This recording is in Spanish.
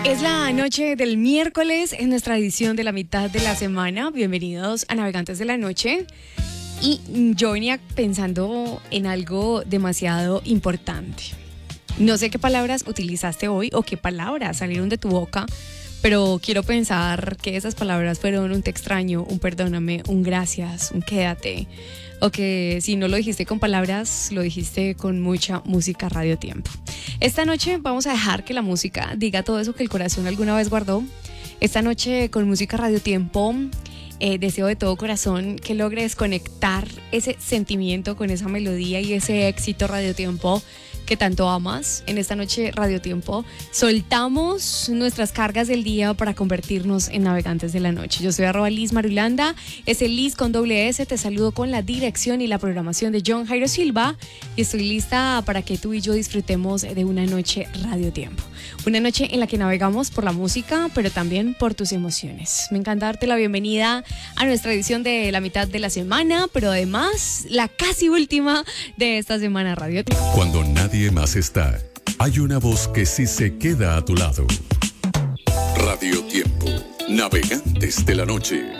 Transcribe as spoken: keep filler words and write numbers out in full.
Es la noche del miércoles, en nuestra edición de la mitad de la semana. Bienvenidos a Navegantes de la Noche. Y yo venía pensando en algo demasiado importante. No sé qué palabras utilizaste hoy o qué palabras salieron de tu boca, pero quiero pensar que esas palabras fueron un te extraño, un perdóname, un gracias, un quédate. O que si no lo dijiste con palabras, lo dijiste con mucha música Radio Tiempo. Esta noche vamos a dejar que la música diga todo eso que el corazón alguna vez guardó. Esta noche con música Radio Tiempo, eh, deseo de todo corazón que logres conectar ese sentimiento con esa melodía y ese éxito Radio Tiempo que tanto amas. En esta noche Radio Tiempo soltamos nuestras cargas del día para convertirnos en navegantes de la noche. Yo soy arroba Liz Marulanda, es el Liz con doble S. Te saludo con la dirección y la programación de John Jairo Silva y estoy lista para que tú y yo disfrutemos de una noche Radio Tiempo. Una noche en la que navegamos por la música, pero también por tus emociones. Me encanta darte la bienvenida a nuestra edición de la mitad de la semana, pero además la casi última de esta semana Radio Tiempo. Cuando nadie más está, hay una voz que sí se queda a tu lado. Radio Tiempo, navegantes de la noche.